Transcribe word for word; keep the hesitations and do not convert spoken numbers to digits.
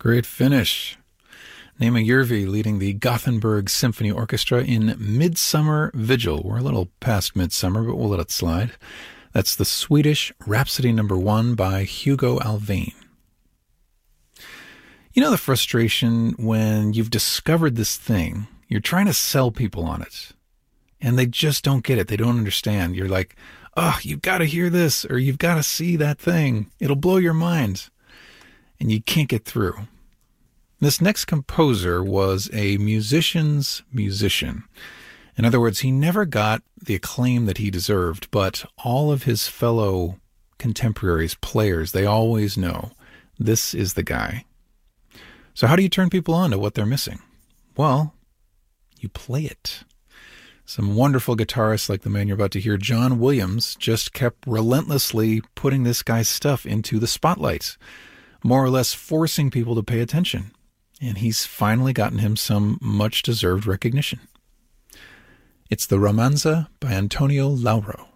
Great finish. Nema Järvi leading the Gothenburg Symphony Orchestra in Midsummer Vigil. We're a little past midsummer, but we'll let it slide. That's the Swedish Rhapsody Number One by Hugo Alvin. You know the frustration when you've discovered this thing, you're trying to sell people on it, and they just don't get it. They don't understand. You're like, oh, you've got to hear this, or you've got to see that thing. It'll blow your mind. And you can't get through. This next composer was a musician's musician. In other words, he never got the acclaim that he deserved, but all of his fellow contemporaries, players, they always know this is the guy. So how do you turn people on to what they're missing? Well, you play it. Some wonderful guitarists like the man you're about to hear, John Williams, just kept relentlessly putting this guy's stuff into the spotlight, more or less forcing people to pay attention. And he's finally gotten him some much-deserved recognition. It's the Romanza by Antonio Lauro.